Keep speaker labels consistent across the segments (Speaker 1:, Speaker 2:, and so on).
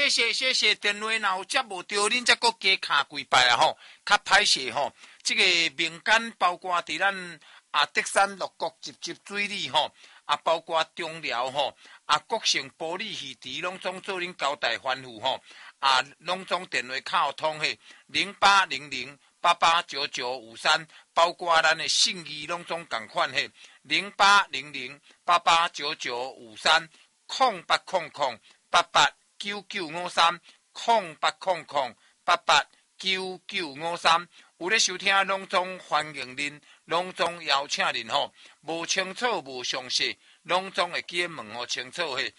Speaker 1: 谢谢，电话若有接无到，恁才阁加卡几摆啊吼，较歹势吼。这个民间包括伫咱德山六国集水里吼，包括中寮吼，国盛玻璃戏池拢总做恁交代吩咐吼，拢总电话卡互通嘿，0800889953，包括咱的信义拢总共款嘿，0800889953，0800889953，有咧收听拢总欢迎恁，拢总邀请恁吼，无清楚无详细，拢总会记问吼清楚嘿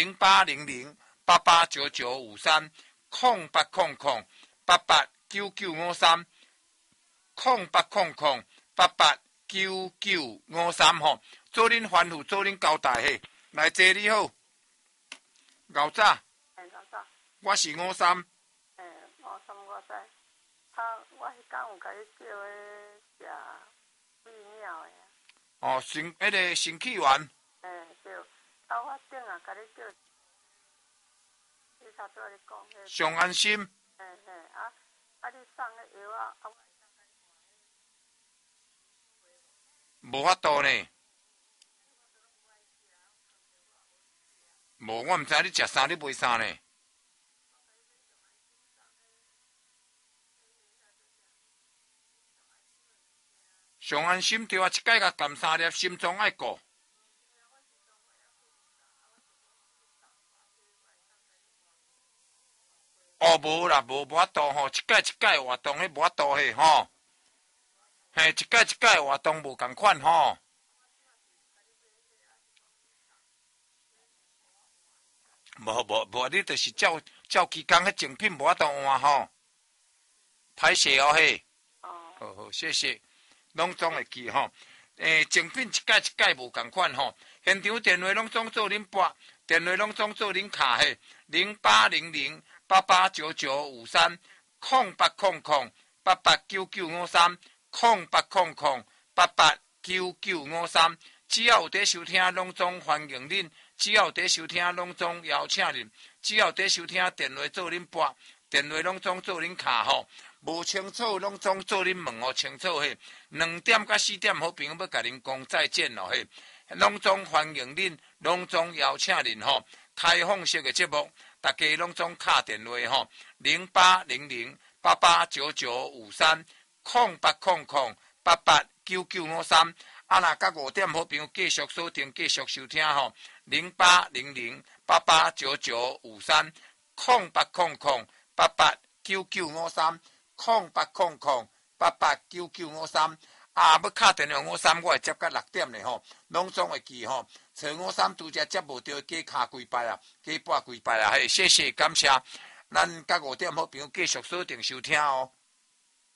Speaker 1: ，0800889953，0800889953吼，做恁吩咐，做恁交代嘿。来坐你好，牛早。我是53。
Speaker 2: 53我知。我迄天有甲你叫迄食泌尿的。
Speaker 1: 迄个肾气丸。
Speaker 2: 对。我顶下甲你叫，你差不多你讲迄。
Speaker 1: 上安心。
Speaker 2: 你送迄药啊，
Speaker 1: 无法度呢。无，我毋知你食啥，你买啥呢？上安心对啊，一摆甲含3粒，心脏爱顾。无啦，无法度吼，一摆活动迄无法度嘿吼，嘿，一摆活动无共款吼。无，你就是照期工迄精品无法度换吼，歹势哦嘿。好，谢谢，拢总会记吼。精品一摆无共款吼，现场电话拢总做恁拨，电话拢总做恁卡嘿，0800889953，0800889953，只要有在收听，拢总欢迎恁。只要有在收听，拢总邀请恁；只要有在收听，电话做恁拨，电话拢总做恁卡吼。无清楚，拢总做恁问吼清楚嘿。2点到4点，好朋友要甲恁讲再见咯嘿。拢总欢迎恁，拢总邀请恁吼。开放式的节目，大家拢总敲电话吼，0800889953，0800889953。若到5点，好朋友继续锁定，继续收听吼，0800889953，0800889953。要敲电话53，我会接到6点的吼，拢总会记吼。找53拄则接无到，加敲几摆啊，加拨几摆啊，嘿，谢谢感谢。咱到5点，好朋友继续锁定收听哦。